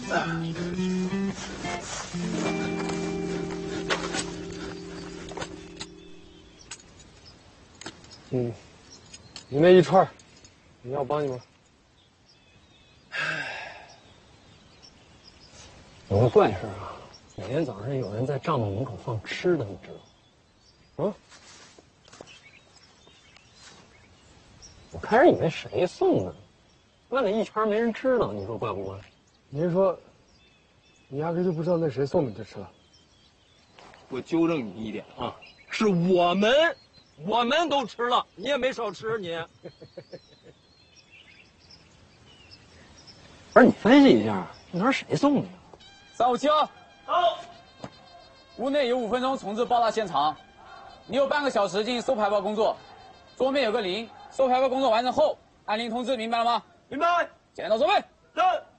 你那一串，你要帮你吗？有个怪事啊，每天早上有人在帐篷门口放吃的，你知道吗？我开始以为谁送的，问了一圈没人知道，你说怪不怪？您说，你压根就不知道那谁送的就吃了？ 我纠正你一点啊，是我们都吃了，你也没少吃你。 不是你分析一下，那是谁送的呀 ？357号，屋内有5分钟重置爆炸现场，你有半个小时进行收排爆工作，桌面有个铃，收排爆工作完成后按铃通知，明白了吗？ 明白。 剪刀准备。 是。